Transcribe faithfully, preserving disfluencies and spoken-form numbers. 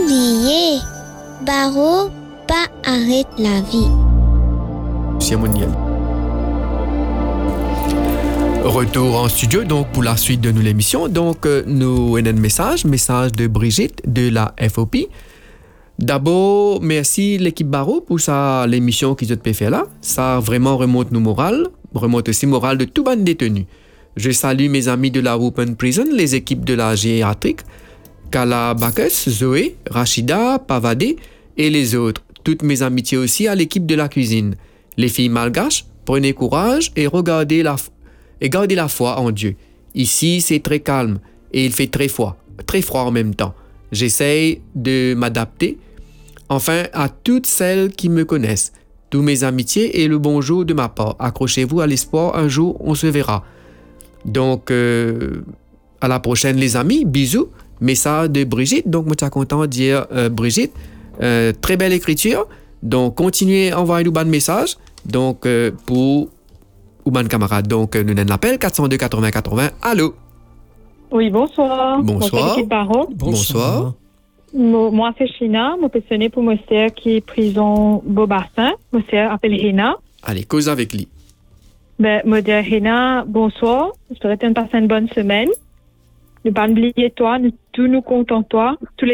oublié, Barreau pas arrête la vie. C'est mondial. Retour en studio donc pour la suite de nous l'émission. Donc euh, nous avons un message, message de Brigitte de la F O P. D'abord, merci l'équipe Barreau pour ça l'émission qu'ils ont fait là. Ça vraiment remonte nos morales, remonte aussi morale de tout bande détenus. Je salue mes amis de la Open Prison, les équipes de la gériatrique, Kala Bacchus, Zoé, Rachida, Pavadé et les autres. Toutes mes amitiés aussi à l'équipe de la cuisine. Les filles malgaches, prenez courage et regardez la, et gardez la foi en Dieu. Ici, c'est très calme et il fait très froid, très froid en même temps. J'essaye de m'adapter. Enfin, à toutes celles qui me connaissent, tous mes amitiés et le bonjour de ma part. Accrochez-vous à l'espoir, un jour on se verra. Donc, euh, à la prochaine les amis, bisous. Message de Brigitte, donc moi je suis content de dire euh, Brigitte, euh, très belle écriture. Donc, continuez à envoyer nous bon message. Donc, euh, pour Ouban camarade. Donc, nous avons l'appel quatre cent deux quatre-vingts quatre-vingts. Allô? Oui, bonsoir. Bonsoir. Bonsoir. Bonsoir. Moi, c'est China. Moi, passionné pour mon sœur qui est prison Beaubassin. Mon sœur appelle Rina. Allez, cause avec lui. Ben, moi, dis Rina, bonsoir. Je te souhaite de passer une bonne semaine. Ne pas oublier toi, nous, tous nous comptons toi. Tous les